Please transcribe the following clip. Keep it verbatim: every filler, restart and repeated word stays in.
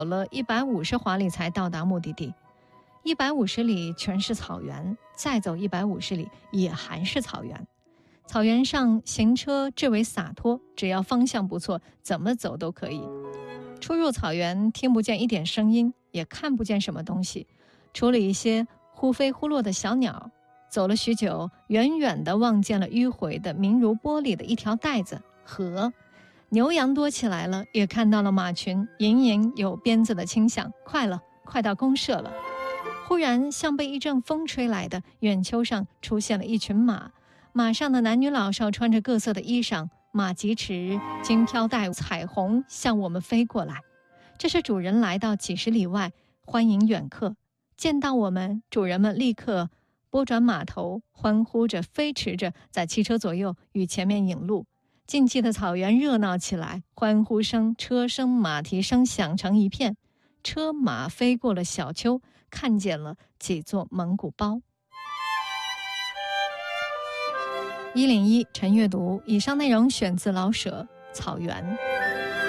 走了一百五十华里才到达目的地。一百五十里全是草原，再走一百五十里也还是草原。草原上行车至为洒脱，只要方向不错，怎么走都可以。出入草原，听不见一点声音，也看不见什么东西，除了一些忽飞忽落的小鸟。走了许久，远远地望见了迂回的明如玻璃的一条带子河，牛羊多起来了，也看到了马群，隐隐有鞭子的倾向。快了，快到公社了。忽然像被一阵风吹来的，远丘上出现了一群马，马上的男女老少穿着各色的衣裳，马疾驰，金飘带彩虹向我们飞过来。这是主人来到几十里外欢迎远客，见到我们，主人们立刻拨转马头，欢呼着飞驰着在汽车左右与前面引路。静寂的草原热闹起来，欢呼声、车声、马蹄声响成一片。车马飞过了小丘，看见了几座蒙古包。一零一晨阅读，以上内容选自老舍《草原》。